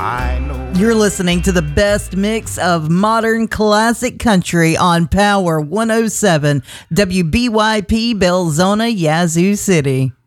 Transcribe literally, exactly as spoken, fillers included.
I know. You're listening to the best mix of modern classic country on Power one oh seven, W B Y P Belzona, Yazoo City.